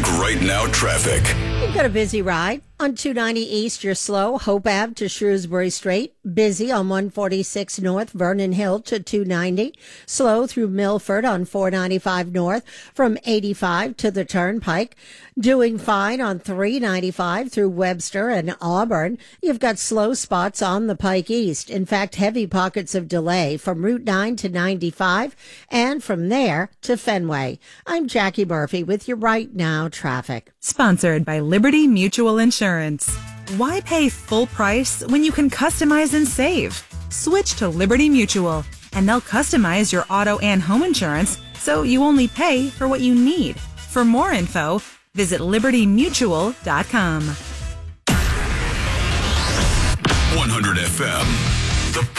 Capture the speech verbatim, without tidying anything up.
Right Now traffic. You've got a busy ride. On two ninety East, you're slow. Hope Ave to Shrewsbury Straight. Busy on one forty-six North, Vernon Hill to two ninety. Slow through Milford on four ninety-five North from eighty-five to the Turnpike. Doing fine on three ninety-five through Webster and Auburn. You've got slow spots on the Pike East. In fact, heavy pockets of delay from Route nine to ninety-five and from there to Fenway. I'm Jackie Murphy with your Right Now traffic. Sponsored by Liberty Mutual Insurance. Why pay full price when you can customize and save? Switch to Liberty Mutual, and they'll customize your auto and home insurance so you only pay for what you need. For more info, visit liberty mutual dot com. one hundred F M.